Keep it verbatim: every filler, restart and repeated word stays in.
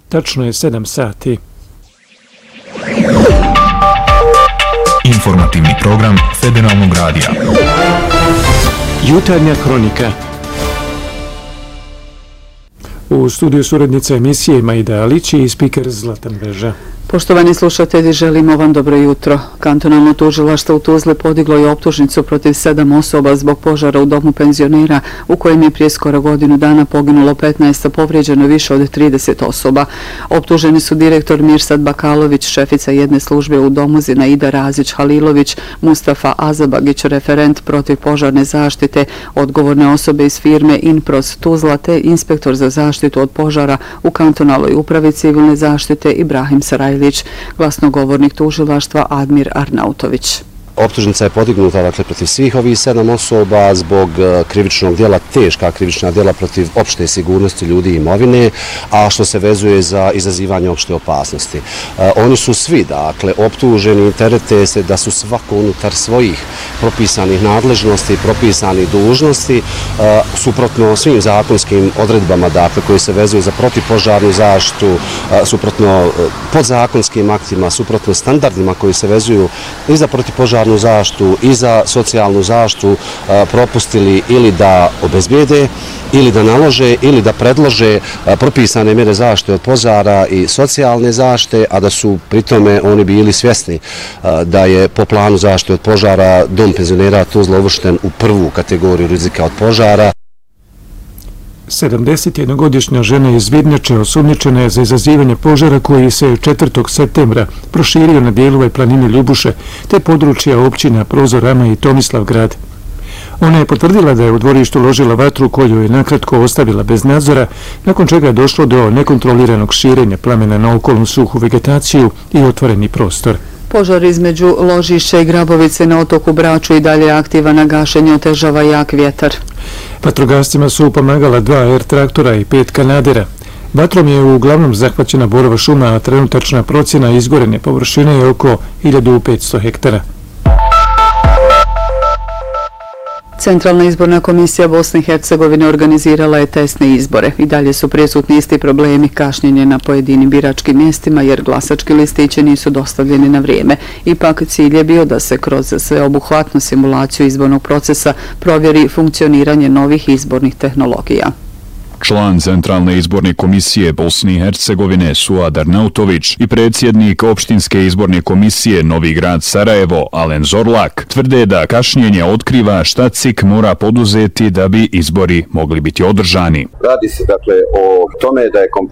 Tačno je sedam sati. Informativni program Federalnog radija. Jutarnja kronika. U studiju su urednica emisije Majda Alić i spiker Zlatan Veža. Poštovani slušatelji, želimo vam dobro jutro. Kantonalno tužilaštvo u Tuzli podiglo je optužnicu protiv sedam osoba zbog požara u domu penzionera u kojem je prije skoro godinu dana poginulo petnaest, a povrijeđeno više od trideset osoba. Optuženi su direktor Mirsad Bakalović, šefica jedne službe u domu Zinaida Razić-Halilović, Mustafa Azabagić, referent protiv požarne zaštite, odgovorne osobe iz firme Inpros Tuzla te inspektor za zaštitu od požara u kantonalnoj upravi civilne zaštite Ibrahim Sarajlić. Glasnogovornik tužilaštva Admir Arnautović. Optužnica je podignuta dakle, protiv svih ovih sedam osoba zbog krivičnog djela, teška krivična djela protiv opšte sigurnosti ljudi i imovine, a što se vezuje za izazivanje opšte opasnosti. E, oni su svi, dakle, optuženi i terete se da su svako unutar svojih propisanih nadležnosti, propisanih dužnosti, e, suprotno svim zakonskim odredbama, dakle, koji se vezuju za protivpožarnu zaštitu, e, suprotno podzakonskim aktima, suprotno standardima koji se vezuju i za protivpožarnu zaštitu i za socijalnu zaštitu propustili ili da obezbijede, ili da nalože, ili da predlože propisane mjere zaštite od požara i socijalne zaštite, a da su pri tome oni bili svjesni da je po planu zaštite od požara dom penzionera Tuzla uvršten u prvu kategoriju rizika od požara. sedamdesetjednogodišnja žena iz Vidnjače osumnjičena je za izazivanje požara koji se četvrtog septembra proširio na dijelove planine Ljubuše te područja općina Prozorama i Tomislavgrad. Ona je potvrdila da je u dvorištu ložila vatru koju je nakratko ostavila bez nadzora, nakon čega je došlo do nekontroliranog širenja plamena na okolnu suhu vegetaciju i otvoreni prostor. Požar između Ložišća i Grabovice na otoku Braču i dalje aktivan, na gašenje otežava jak vjetar. Vatrogascima su pomagala dva er traktora i pet kanadera. Vatrom je uglavnom zahvaćena borova šuma, a trenutačna procjena izgorene površine je oko hiljadu petsto hektara. Centralna izborna komisija Bosne i Hercegovine organizirala je testne izbore. I dalje su prisutni isti problemi, kašnjenje na pojedinim biračkim mjestima jer glasački listići nisu dostavljeni na vrijeme. Ipak cilj je bio da se kroz sveobuhvatnu simulaciju izbornog procesa provjeri funkcioniranje novih izbornih tehnologija. Član Centralne izborne komisije Bosne i Hercegovine Suad Arnautović i predsjednik opštinske izborne komisije Novi grad Sarajevo Alen Zorlak tvrde da kašnjenje otkriva šta C I K mora poduzeti da bi izbori mogli biti održani. Radi se dakle o tome da je